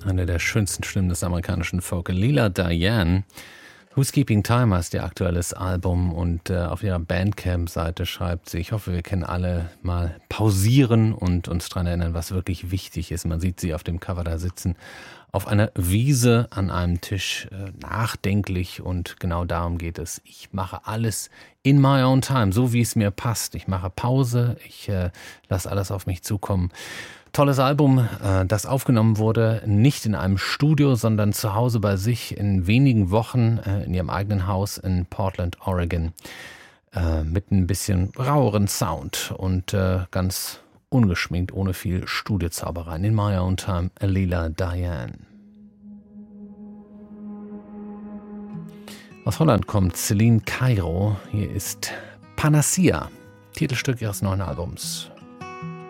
Eine der schönsten Stimmen des amerikanischen Folk. Leela Diane. Who's Keeping Time heißt ihr aktuelles Album und auf ihrer Bandcamp-Seite schreibt sie, ich hoffe, wir können alle mal pausieren und uns daran erinnern, was wirklich wichtig ist. Man sieht sie auf dem Cover da sitzen, auf einer Wiese an einem Tisch, nachdenklich, und genau darum geht es. Ich mache alles in my own time, so wie es mir passt. Ich mache Pause, ich lasse alles auf mich zukommen. Tolles Album, das aufgenommen wurde, nicht in einem Studio, sondern zu Hause bei sich in wenigen Wochen in ihrem eigenen Haus in Portland, Oregon. Mit ein bisschen raueren Sound und ganz ungeschminkt, ohne viel Studiozaubereien. In My Own Time, Leela Diane. Aus Holland kommt Celine Cairo. Hier ist Panacea, Titelstück ihres neuen Albums.